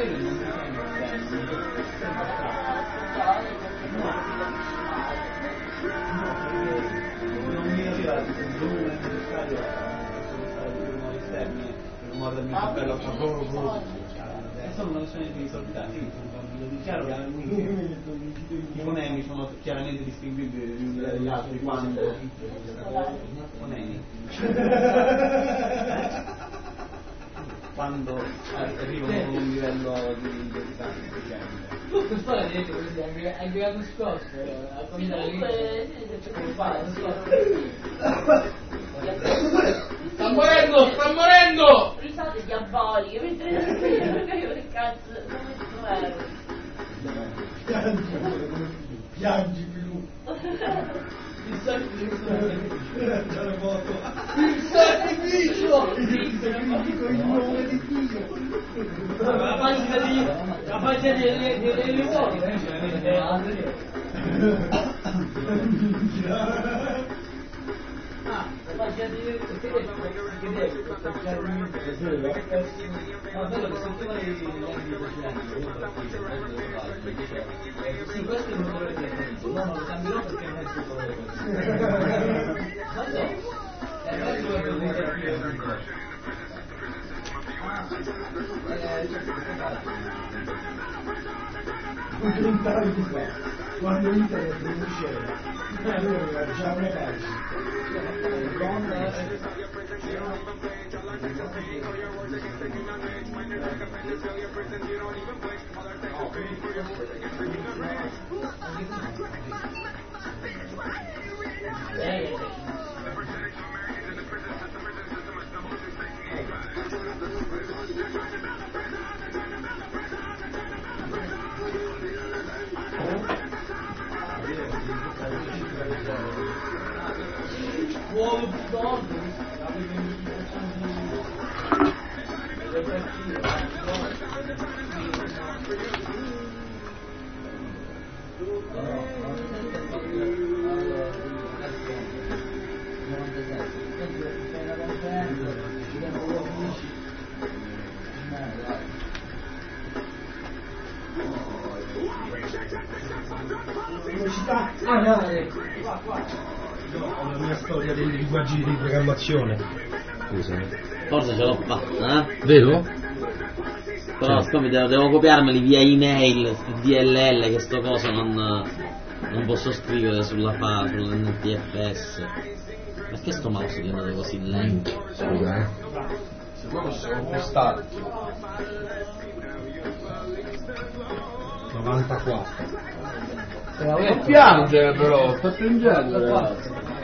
Non mi arriva il volume necessario per esterni, per rumore del mio cervello. È solo una questione di visualità, sì, è chiaro che i fonemi sono chiaramente distinguibili gli uni dagli altri quando fonemi quando arrivano a un livello di identità sufficiente. Tu per fare niente così, hai creato scosso, a cominciare sta morendo! Risate diaboliche, mentre io che cazzo, dove ero? Piangi più. Il sacrificio! Il nome di Dio. La pagina delle uova, sì, questo è il colore del polizio, no, non lo cambierò perché non è il suo colore. Ma no, è il resto del polizio. Quando internet non usceva, aveva già una pagina. La mia storia dei linguaggi di programmazione. Scusa, forse ce l'ho fatta, eh? Vero? Però siccome devo copiarmeli via email, DLL, che sto coso non posso scrivere sull'NTFS. Perché sto mouse è diventato così lento? Scusa, Sicuro ci siamo postati. 94. Non piangere però, sto piangendo ragazzi.